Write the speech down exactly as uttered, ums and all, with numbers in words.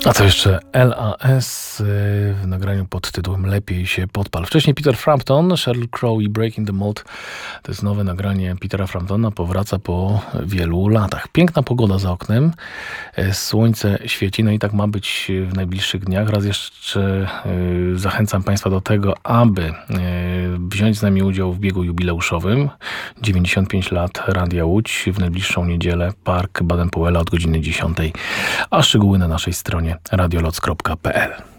A to jeszcze L A S w nagraniu pod tytułem Lepiej się podpal. Wcześniej Peter Frampton, Sheryl Crow i Breaking the Mold. To jest nowe nagranie Petera Framptona. Powraca po wielu latach. Piękna pogoda za oknem. Słońce świeci. No i tak ma być w najbliższych dniach. Raz jeszcze zachęcam Państwa do tego, aby wziąć z nami udział w biegu jubileuszowym. dziewięćdziesiąt pięć lat Radia Łódź. W najbliższą niedzielę Park Baden-Powella od godziny dziesiątej. A szczegóły na naszej stronie radioloc kropka p l.